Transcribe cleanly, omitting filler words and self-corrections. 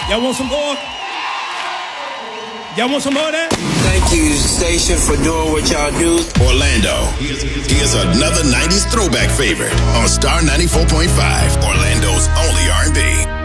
Y'all want some more? Y'all want some more of that? Thank you, station, for doing what y'all do. Orlando. Here's another 90s throwback favorite on Star 94.5, Orlando's only R&B.